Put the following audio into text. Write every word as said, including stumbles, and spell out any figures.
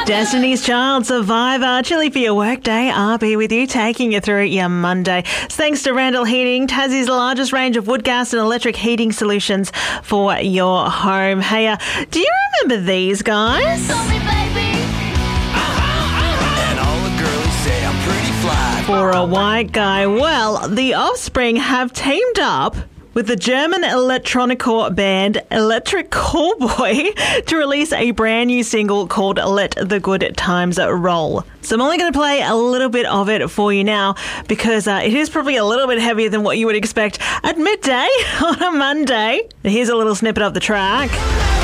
Destiny's Child, Survivor, chilly for your workday. I'll be with you, taking you through your Monday. It's thanks to Randall Heating, Tassie's largest range of wood gas and electric heating solutions for your home. Hey, uh, do you remember these guys? For a white guy, well, the Offspring have teamed up with the German electronicore band Electric Callboy to release a brand new single called Let the Good Times Roll. So I'm only going to play a little bit of it for you now because uh, it is probably a little bit heavier than what you would expect at midday on a Monday. Here's a little snippet of the track.